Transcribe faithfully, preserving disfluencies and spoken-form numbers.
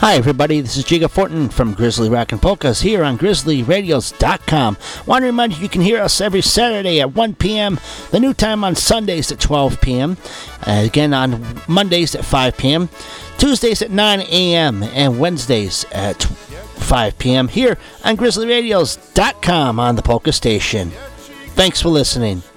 Hi everybody, this is Jiga Fortin from Grizzly Rockin' Polkas here on Grizzly Radios dot com. Want to remind you you can hear us every Saturday at one p.m., the new time on Sundays at twelve p.m., uh, again on Mondays at five p.m., Tuesdays at nine a.m., and Wednesdays at five p.m. here on Grizzly Radios dot com on the Polka Station. Thanks for listening.